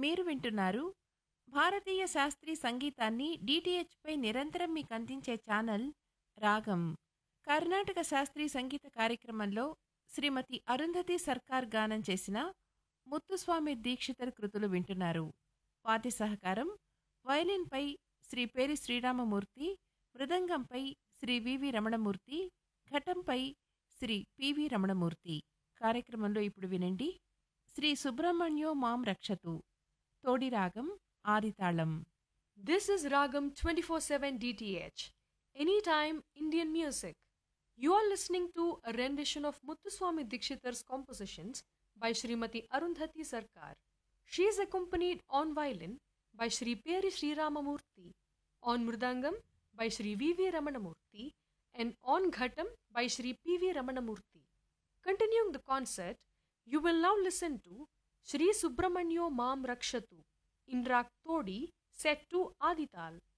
మీరు వింటున్నారు భారతీయ శాస్త్రీయ సంగీతాన్ని డిటిహెచ్పై నిరంతరం మీకు అందించే ఛానల్ రాగం. కర్ణాటక శాస్త్రీయ సంగీత కార్యక్రమంలో శ్రీమతి అరుంధతి సర్కార్ గానం చేసిన ముత్తుస్వామి దీక్షితర్ కృతులు వింటున్నారు. వాద్య సహకారం వయలిన్పై శ్రీ పేరి శ్రీరామమూర్తి, మృదంగంపై శ్రీ వివి రమణమూర్తి, ఘటంపై శ్రీ పివి రమణమూర్తి. కార్యక్రమంలో ఇప్పుడు వినండి శ్రీ సుబ్రహ్మణ్యో మాం రక్షతు, తోడి రాగం ఆదితాళం. This is Ragam 24/7 DTH, anytime Indian music. You are listening to a rendition of Muthuswami Dikshitar's compositions by Srimati Arundhati Sarkar. She is accompanied on violin by Sri Peri Sri Ramamurthy, on mridangam by Sri V.V. Ramanamurthy, and on ghatam by Sri P.V. Ramanamurthy. Continuing the concert, you will now listen to Sri Subramanya Mam Rakshatu in Rag Todi, set to Adital.